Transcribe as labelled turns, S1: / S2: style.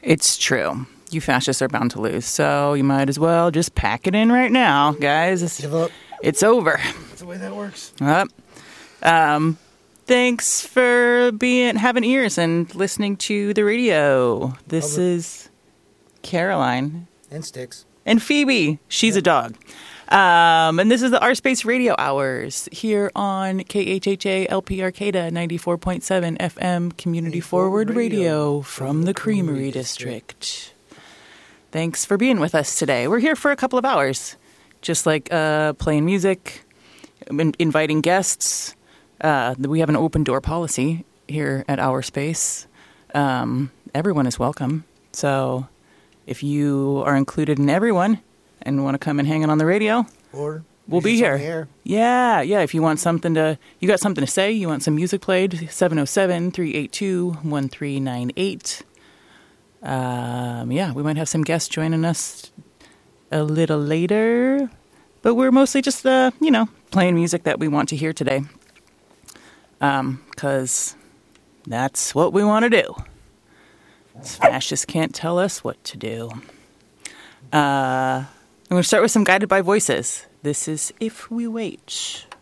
S1: It's true. You fascists are bound to lose, so you might as well just pack it in right now, guys.
S2: Give up.
S1: It's over.
S2: That's the way that works.
S1: Thanks for having ears and listening to the radio. This is Caroline.
S2: And Sticks.
S1: And Phoebe. She's a dog. And this is the R-Space Radio Hours here on KHHA LP Arcata 94.7 FM Community Forward Radio from the Creamery District. Thanks for being with us today. We're here for a couple of hours, just like playing music, inviting guests. We have an open door policy here at Our Space. Everyone is welcome. So if you are included in everyone and want to come and hang out on the radio,
S2: or
S1: we'll be here. Yeah. If you want you got something to say, you want some music played, 707-382-1398. We might have some guests joining us a little later, but we're mostly just, playing music that we want to hear today. Because that's what we want to do. Fascists can't tell us what to do. I'm going to start with some Guided by Voices. This is If We Wait.